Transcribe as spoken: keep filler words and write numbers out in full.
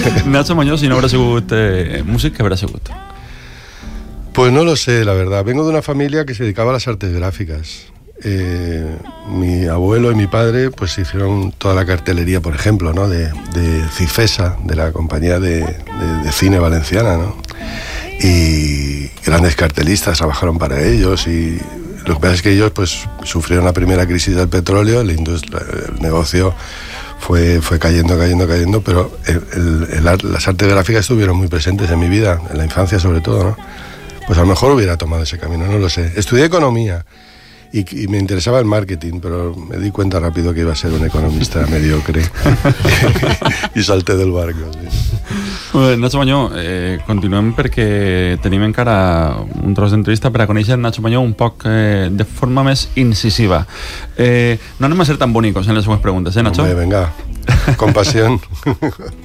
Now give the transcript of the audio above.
Nacho Mañó, si no habrá sigut eh, músic, què habrà sigut? Pues no lo sé, la verdad. Vengo de una familia que se dedicaba a las artes gráficas. Eh, mi abuelo y mi padre pues hicieron toda la cartelería, por ejemplo, ¿no? de, de Cifesa, de la compañía de, de, de cine valenciana, ¿no? Y grandes cartelistas trabajaron para ellos, y lo que pasa es que ellos pues sufrieron la primera crisis del petróleo, la industria, el negocio fue, fue cayendo, cayendo, cayendo, pero el, el, el, las artes gráficas estuvieron muy presentes en mi vida, en la infancia sobre todo, ¿no? Pues a lo mejor hubiera tomado ese camino, no lo sé. Estudié economía y, y me interesaba el marketing, pero me di cuenta rápido que iba a ser un economista mediocre i salté del barco. Sí. Bé, Nacho Mañó, eh, continuem perquè tenim encara un tros d'entrevista per a conèixer Nacho Mañó un poc eh, de forma més incisiva. Eh, no anem a ser tan bonicos en les següents preguntes, eh, Nacho? Hombre, venga, con pasión.